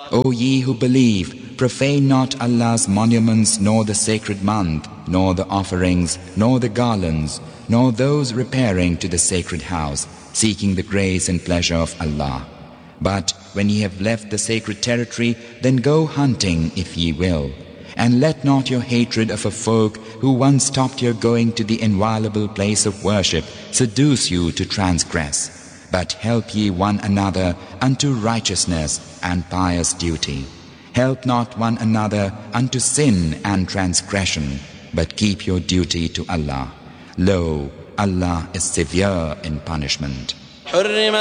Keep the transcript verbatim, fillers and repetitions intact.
O ye who believe, profane not Allah's monuments, nor the sacred month, nor the offerings, nor the garlands, nor those repairing to the sacred house, seeking the grace and pleasure of Allah. But when ye have left the sacred territory, then go hunting if ye will. And let not your hatred of a folk who once stopped your going to the inviolable place of worship seduce you to transgress. But help ye one another unto righteousness and pious duty. Help not one another unto sin and transgression, but keep your duty to Allah. Lo, Allah is severe in punishment.